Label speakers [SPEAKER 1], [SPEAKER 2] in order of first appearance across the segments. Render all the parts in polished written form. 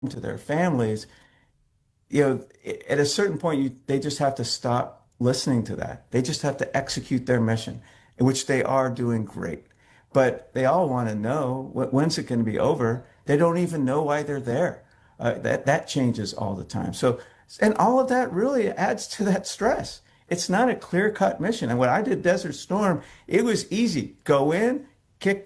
[SPEAKER 1] to their families, at a certain point, they just have to stop listening to that. They just have to execute their mission, in which they are doing great. But they all want to know when's it going to be over. They don't even know why they're there. That changes all the time. So, and all of that really adds to that stress. It's not a clear-cut mission. And when I did Desert Storm, it was easy. Go in, kick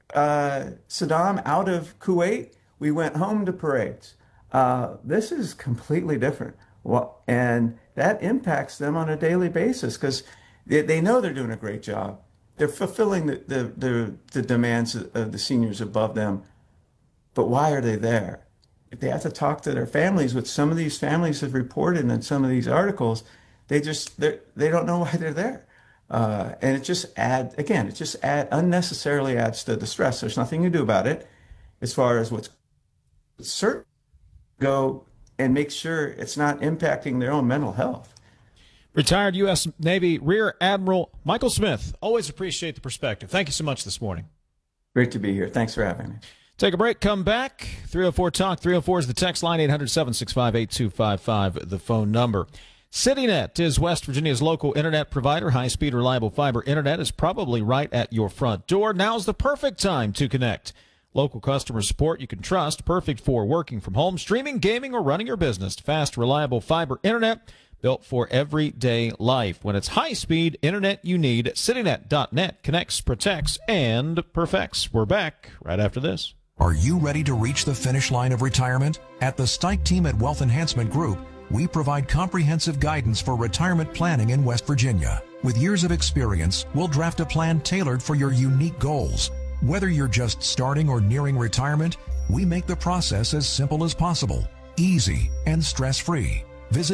[SPEAKER 1] Saddam out of Kuwait. We went home to parades. This is completely different. Well, and that impacts them on a daily basis because they know they're doing a great job. They're fulfilling the demands of the seniors above them. But why are they there? If they have to talk to their families, which some of these families have reported in some of these articles, they don't know why they're there. And it just unnecessarily adds to the stress. There's nothing you do about it as far as what's certain. Go and make sure it's not impacting their own mental health.
[SPEAKER 2] Retired U.S. Navy Rear Admiral Michael Smith. Always appreciate the perspective. Thank you so much this morning.
[SPEAKER 1] Great to be here. Thanks for having me.
[SPEAKER 2] Take a break, come back. 304-TALK. 304 is the text line, 800-765-8255, the phone number. CityNet is West Virginia's local internet provider. High-speed, reliable fiber internet is probably right at your front door. Now's the perfect time to connect. Local customer support you can trust, perfect for working from home, streaming, gaming, or running your business. Fast, reliable fiber internet built for everyday life. When it's high-speed internet you need, CityNet.net connects, protects, and perfects. We're back right after this.
[SPEAKER 3] Are you ready to reach the finish line of retirement? At the Stike team at Wealth Enhancement Group, we provide comprehensive guidance for retirement planning in West Virginia. With years of experience, we'll draft a plan tailored for your unique goals. Whether you're just starting or nearing retirement, we make the process as simple as possible, easy, and stress-free. Visit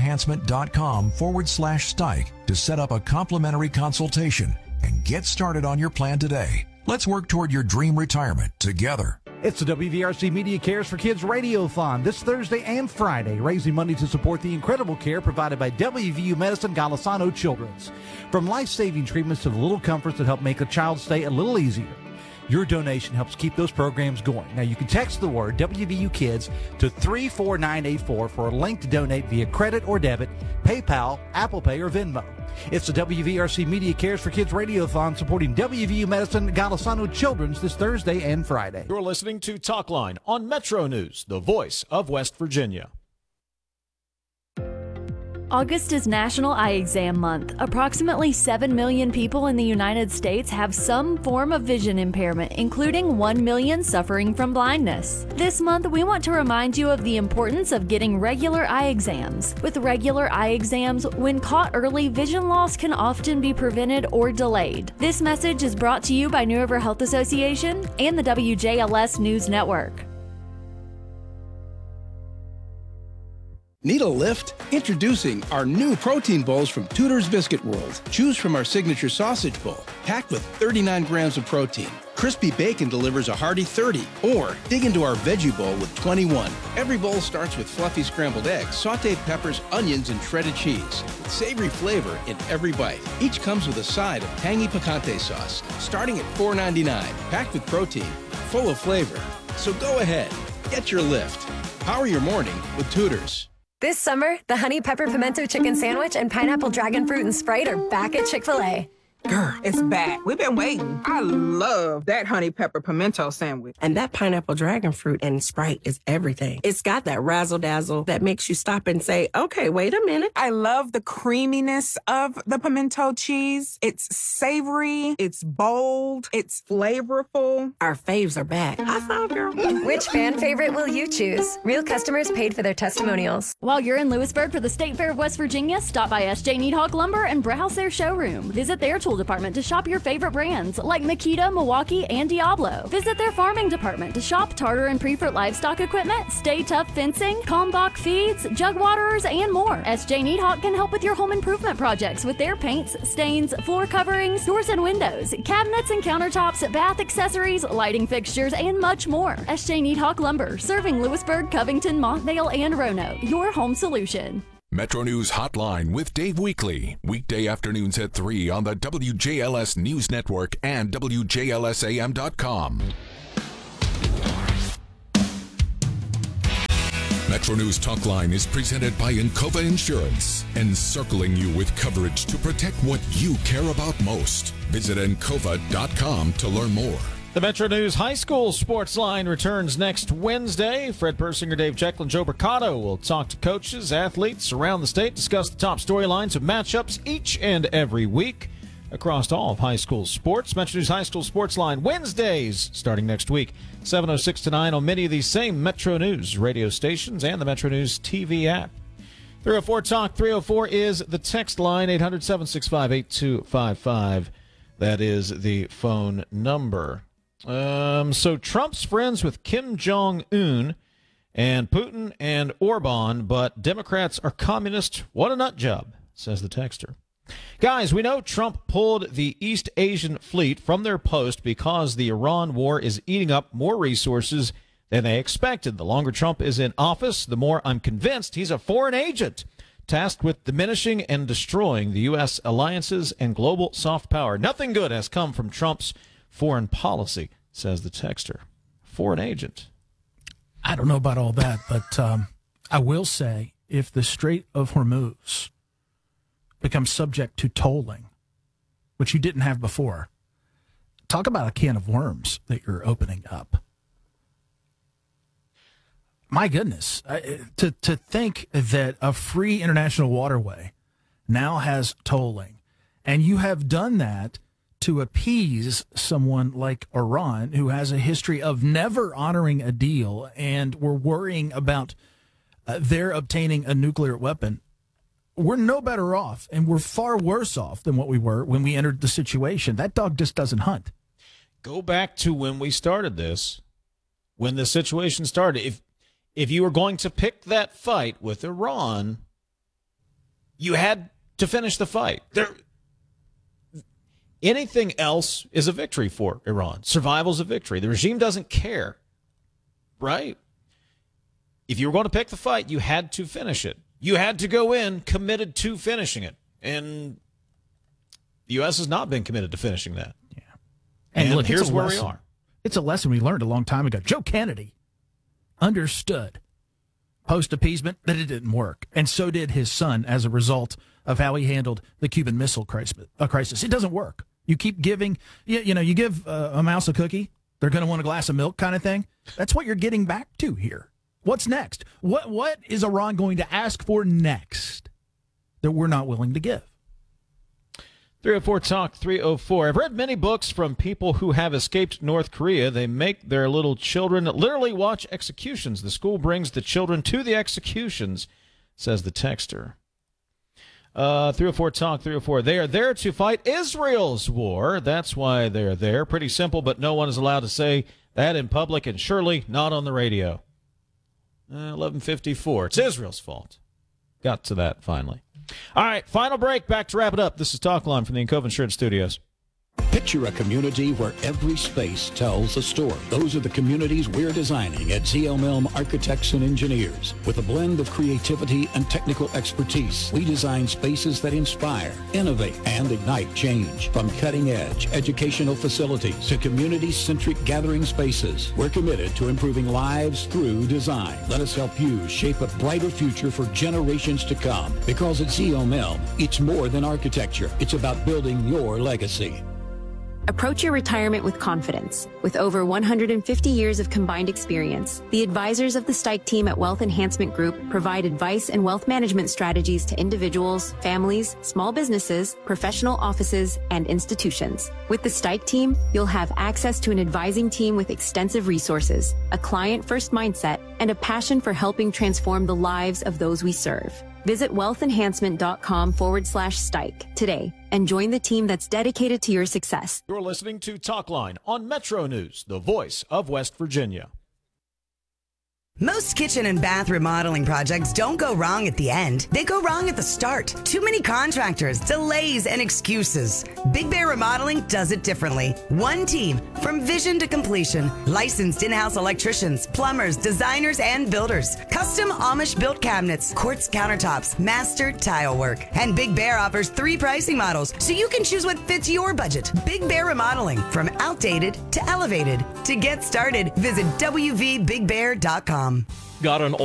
[SPEAKER 3] wealthenhancement.com/Stike to set up a complimentary consultation and get started on your plan today. Let's work toward your dream retirement together.
[SPEAKER 4] It's the WVRC Media Cares for Kids Radiothon this Thursday and Friday, raising money to support the incredible care provided by WVU Medicine Golisano Children's. From life-saving treatments to the little comforts that help make a child's stay a little easier. Your donation helps keep those programs going. Now, you can text the word WVU Kids to 34984 for a link to donate via credit or debit, PayPal, Apple Pay, or Venmo. It's the WVRC Media Cares for Kids Radiothon supporting WVU Medicine Golisano Children's this Thursday and Friday.
[SPEAKER 2] You're listening to Talk Line on Metro News, the voice of West Virginia.
[SPEAKER 5] August is National Eye Exam Month. Approximately 7 million people in the United States have some form of vision impairment, including 1 million suffering from blindness. This month, we want to remind you of the importance of getting regular eye exams. With regular eye exams, when caught early, vision loss can often be prevented or delayed. This message is brought to you by New River Health Association and the WJLS News Network.
[SPEAKER 6] Need a lift? Introducing our new protein bowls from Tudor's Biscuit World. Choose from our signature sausage bowl, packed with 39 grams of protein. Crispy bacon delivers a hearty 30, or dig into our veggie bowl with 21. Every bowl starts with fluffy scrambled eggs, sauteed peppers, onions, and shredded cheese, with savory flavor in every bite. Each comes with a side of tangy picante sauce, starting at $4.99, packed with protein, full of flavor. So go ahead, get your lift. Power your morning with Tudor's.
[SPEAKER 7] This summer, the Honey Pepper Pimento Chicken Sandwich and Pineapple Dragon Fruit and Sprite are back at Chick-fil-A.
[SPEAKER 8] Girl, it's back. We've been waiting. I love that honey pepper pimento sandwich.
[SPEAKER 9] And that pineapple dragon fruit and Sprite is everything. It's got that razzle-dazzle that makes you stop and say, okay, wait a minute.
[SPEAKER 8] I love the creaminess of the pimento cheese. It's savory, it's bold, it's flavorful.
[SPEAKER 9] Our faves are back. High five, girl.
[SPEAKER 7] Which fan favorite will you choose? Real customers paid for their testimonials.
[SPEAKER 5] While you're in Lewisburg for the State Fair of West Virginia, stop by S.J. Needhawk Lumber and browse their showroom. Visit their tool department to shop your favorite brands like Makita, Milwaukee, and Diablo. Visit their farming department to shop Tartar and Preferred livestock equipment, Stay Tough fencing, Kalmbach feeds, jug waterers, and more. S.J. Needhawk can help with your home improvement projects with their paints, stains, floor coverings, doors and windows, cabinets and countertops, bath accessories, lighting fixtures, and much more. S.J. Needhawk Lumber, serving Lewisburg, Covington, Montvale, and Roanoke. Your home solution.
[SPEAKER 10] Metro News Hotline with Dave Weekley. Weekday afternoons at 3 on the WJLS News Network and WJLSAM.com. Metro News Talkline is presented by Encova Insurance, encircling you with coverage to protect what you care about most. Visit Encova.com to learn more.
[SPEAKER 2] The Metro News High School Sports Line returns next Wednesday. Fred Persinger, Dave Jekyll, and Joe Mercado will talk to coaches, athletes around the state, discuss the top storylines of matchups each and every week across all of high school sports. Metro News High School Sports Line Wednesdays starting next week, 7:06 to 9 on many of these same Metro News radio stations and the Metro News TV app. 304 Talk 304 is the text line, 800-765-8255. That is the phone number. So Trump's friends with Kim Jong-un and Putin and Orban, but Democrats are communist. What a nut job, says the texter. Guys, we know Trump pulled the East Asian fleet from their post because the Iran war is eating up more resources than they expected. The longer Trump is in office, the more I'm convinced he's a foreign agent tasked with diminishing and destroying the U.S. alliances and global soft power. Nothing good has come from Trump's foreign policy, says the texter. Foreign agent.
[SPEAKER 11] I don't know about all that, but I will say if the Strait of Hormuz becomes subject to tolling, which you didn't have before, talk about a can of worms that you're opening up. My goodness, to think that a free international waterway now has tolling, and you have done that to appease someone like Iran, who has a history of never honoring a deal, and we're worrying about their obtaining a nuclear weapon. We're no better off, and we're far worse off than what we were when we entered the situation. That dog just doesn't hunt.
[SPEAKER 2] Go back to when we started this, when the situation started. If you were going to pick that fight with Iran, you had to finish the fight. Anything else is a victory for Iran. Survival's a victory. The regime doesn't care, right? If you were going to pick the fight, you had to finish it. You had to go in committed to finishing it. And the U.S. has not been committed to finishing that.
[SPEAKER 11] Yeah. And look,
[SPEAKER 2] here's where we are.
[SPEAKER 11] It's a lesson we learned a long time ago. Joe Kennedy understood post-appeasement that it didn't work. And so did his son as a result of how he handled the Cuban Missile Crisis. It doesn't work. You keep giving, you give a mouse a cookie, they're going to want a glass of milk kind of thing. That's what you're getting back to here. What's next? What is Iran going to ask for next that we're not willing to give?
[SPEAKER 2] 304 Talk 304. I've read many books from people who have escaped North Korea. They make their little children literally watch executions. The school brings the children to the executions, says the texter. 304 Talk 304. They are there to fight Israel's war. That's why they're there. Pretty simple, but no one is allowed to say that in public, and surely not on the radio. 11:54. It's Israel's fault. Got to that finally. All right, final break. Back to wrap it up. This is Talkline from the Encova Insurance Studios.
[SPEAKER 12] Picture a community where every space tells a story. Those are the communities we're designing at ZL Milne Architects and Engineers. With a blend of creativity and technical expertise, we design spaces that inspire, innovate, and ignite change. From cutting-edge educational facilities to community-centric gathering spaces, we're committed to improving lives through design. Let us help you shape a brighter future for generations to come. Because at ZL Milne, it's more than architecture. It's about building your legacy.
[SPEAKER 7] Approach your retirement with confidence. With over 150 years of combined experience, the advisors of the Stike team at Wealth Enhancement Group provide advice and wealth management strategies to individuals, families, small businesses, professional offices, and institutions. With the Stike team, you'll have access to an advising team with extensive resources, a client-first mindset, and a passion for helping transform the lives of those we serve. Visit wealthenhancement.com/Stike today and join the team that's dedicated to your success.
[SPEAKER 2] You're listening to Talkline on Metro News, the voice of West Virginia.
[SPEAKER 13] Most kitchen and bath remodeling projects don't go wrong at the end. They go wrong at the start. Too many contractors, delays, and excuses. Big Bear Remodeling does it differently. One team from vision to completion. Licensed in-house electricians, plumbers, designers, and builders. Custom Amish-built cabinets, quartz countertops, master tile work. And Big Bear offers 3 pricing models, so you can choose what fits your budget. Big Bear Remodeling, from outdated to elevated. To get started, visit wvbigbear.com.
[SPEAKER 14] Got an